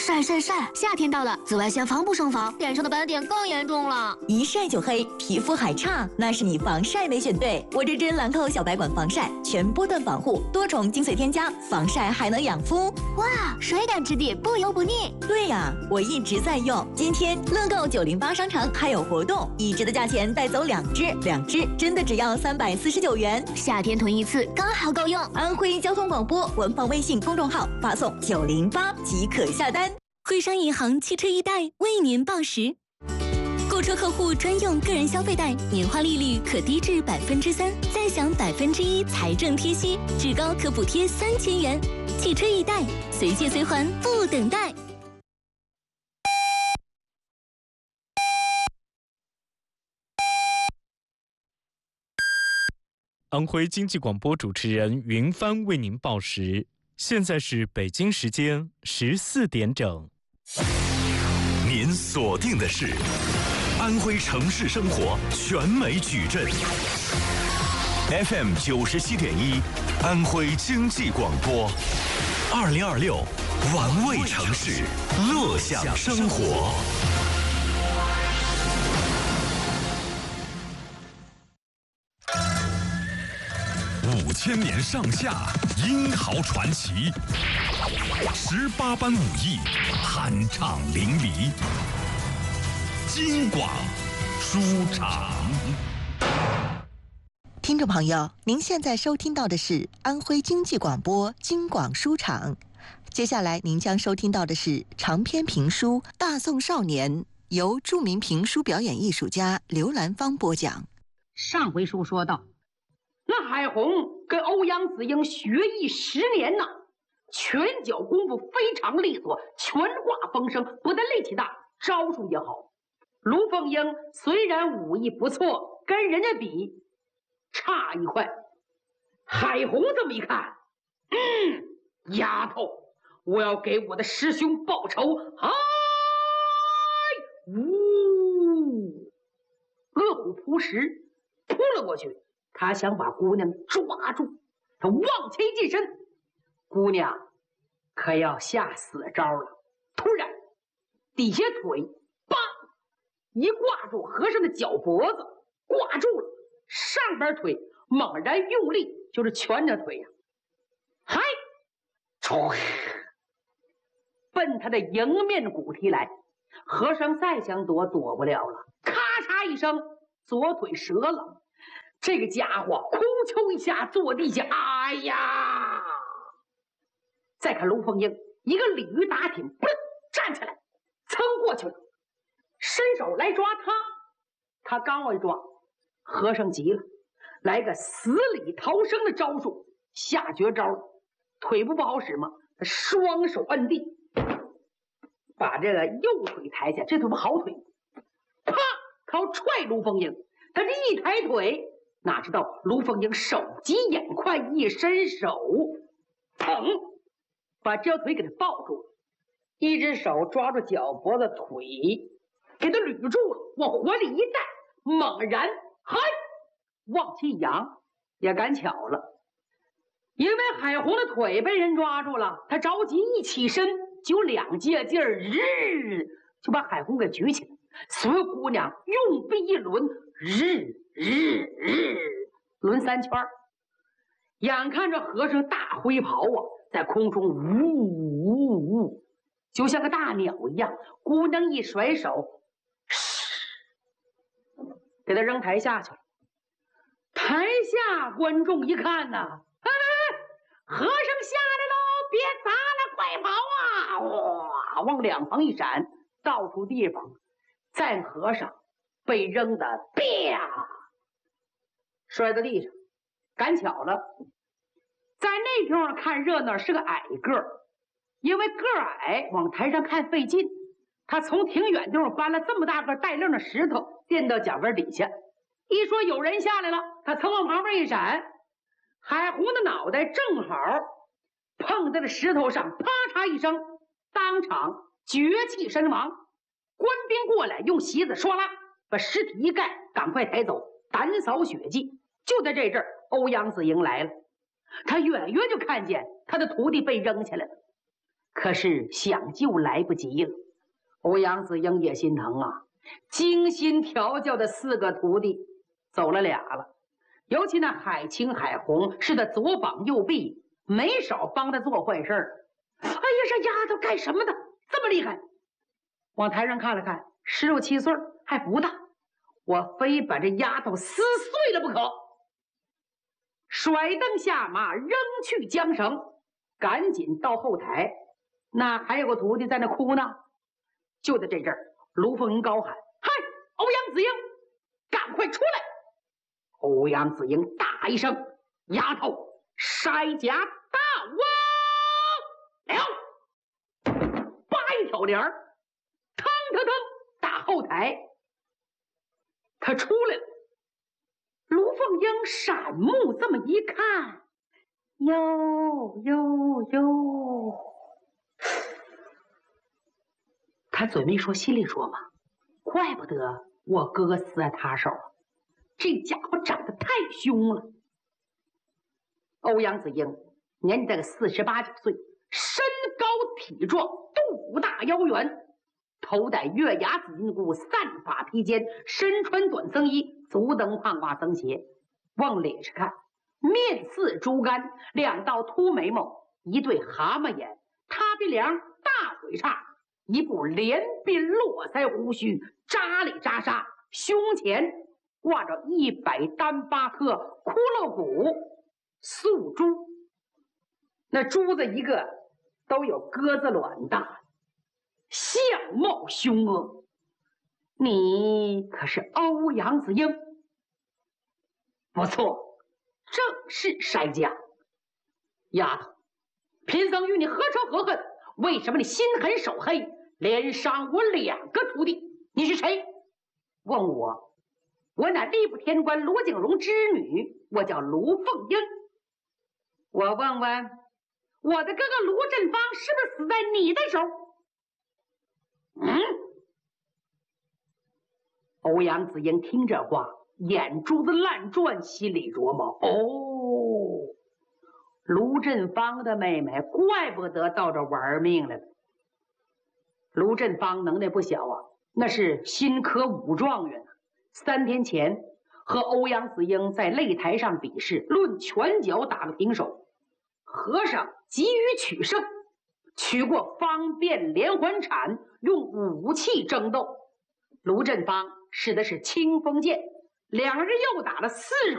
晒晒晒！夏天到了，紫外线防不胜防，脸上的斑点更严重了。 一晒就黑，皮肤还差，那是你防晒没选对。我这支兰蔻小白管防晒，全波段防护，多重精粹添加，防晒还能养肤。 哇，水感质地，不油不腻。 对呀，我一直在用。今天乐购908商城还有活动，1支的价钱带走2支，2支真的只要349元。 夏天囤一次刚好够用。 安徽交通广播官方微信公众号发送908即可下单。 徽商银行汽车易贷为您报时，购车客户专用个人消费贷，年化利率可低至3%，再享1%财政贴息，至高可补贴3000元。汽车易贷，随借随还，不等待。 安徽经济广播主持人云帆为您报时，现在是北京时间14点整。 您锁定的是安徽城市生活全美矩阵 FM 97.1，安徽经济广播，2026玩味城市，乐享生活。5000年上下，英豪传奇；18般武艺，酣畅淋漓。京广书场。 听众朋友，您现在收听到的是安徽经济广播京广书场。接下来您将收听到的是长篇评书《大宋少年》，由著名评书表演艺术家刘兰芳播讲。 上回书说到，那海红跟欧阳子英学艺10年呢，拳脚功夫非常利索，拳化风生，不但力气大，招数也好。卢凤英虽然武艺不错，跟人家比差一块。海红这么一看，丫头，我要给我的师兄报仇！哎，呜，饿虎扑食，扑了过去。他想把姑娘抓住，他往前一近身，姑娘可要下死招了。突然，底下腿叭一挂住和尚的脚脖子，挂住了，上边腿猛然用力，就是拳着腿呀，嗨，唰，奔他的迎面骨踢来。和尚再想躲，躲不了了，咔嚓一声，左腿折了。这个家伙哭求一下，坐地下，哎呀！再看卢凤英，一个鲤鱼打挺，不站起来，蹭过去了，伸手来抓他。他刚要一抓，和尚急了，来个死里逃生的招数，下绝招了。腿部不好使吗？他双手摁地，把这个右腿抬起来，这腿不好腿，啪，他要踹卢凤英。他这一抬腿，哪知道卢凤英手疾眼快，一伸手，砰，把这条腿给他抱住了，一只手抓住脚脖子，腿给他捋住了，往火里一带，猛然嗨往起扬，也赶巧了，因为海红的腿被人抓住了，他着急一起身，就2借劲儿，就把海红给举起来。所有姑娘用臂一轮，轮3圈，眼看着和尚大灰袍啊，在空中呜，就像个大鸟一样。姑娘一甩手，给他扔台下去了。台下观众一看呐，和尚下来喽，别砸了，快跑啊！哇，往两旁一闪，到处地方，赞和尚被扔的啪摔在地上。赶巧了，在那地方看热闹是个矮个儿，因为个矮往台上看费劲，他从挺远地方搬了这么大个带愣的石头垫到脚跟底下。一说有人下来了，他曾往旁边一闪，海红的脑袋正好碰在了石头上，啪嚓一声，当场绝气身亡。官兵过来用席子唰啦把尸体一盖，赶快抬走，打扫血迹。就在这阵儿，欧阳子英来了，他远远就看见他的徒弟被扔下来了，可可是想救来不及了。欧阳子英也心疼啊，精心调教的4个徒弟走了俩了，尤其那海清、海红是他左膀右臂，没少帮他做坏事儿。哎呀，这丫头干什么的这么厉害？往台上看了看，16、17岁还不大，我非把这丫头撕碎了不可。甩蹬下马，扔去缰绳，赶紧到后台。那还有个徒弟在那哭呢。就在这阵儿，卢凤英高喊：“嗨，欧阳子英，赶快出来！”欧阳子英大一声：“丫头，筛甲大王了！”扒一挑帘儿，腾腾腾打后台。他出来了。卢凤英闪目这么一看，哟，他嘴没说，心里说嘛，怪不得我哥哥死在他手，这家伙长得太凶了。欧阳子英年纪大概48、9岁，身高体壮，肚大腰圆，头戴月牙紫金箍，散发披肩，身穿短僧衣，足蹬胖袜僧鞋。往脸上看，面似猪肝，2道凸眉毛，一对蛤蟆眼，塌鼻梁，大嘴叉，一部连鬓络腮胡须，扎里扎沙，胸前挂着100单8颗骷髅骨素珠，那珠子一个都有鸽子卵大，相貌凶恶。你可是欧阳子英？不错，正是筛家。丫头，贫僧与你何仇何恨？为什么你心狠手黑，连伤我2个徒弟？你是谁？问我，我乃吏部天官罗景荣之女，我叫卢凤英。我问问，我的哥哥卢振邦是不是死在你的手？欧阳子英听这话，眼珠子乱转，心里琢磨：哦，卢振邦的妹妹，怪不得到这玩命了。卢振邦能耐不小啊，那是新科5状元。3天前和欧阳子英在擂台上比试，论拳脚打个平手。和尚急于取胜，取过方便连环铲，用武器争斗。卢振邦使的是清风剑，2人又打了40